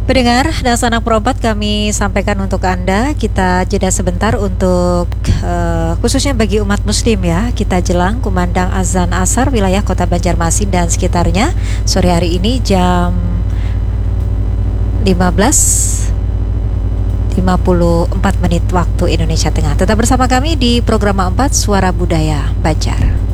Pendengar dan sanak perobat, kami sampaikan untuk Anda, kita jeda sebentar untuk khususnya bagi umat muslim ya. Kita jelang kumandang azan asar wilayah kota Banjarmasin dan sekitarnya sore hari ini jam 15:54 waktu Indonesia Tengah. Tetap bersama kami di program 4 Suara Budaya Banjar.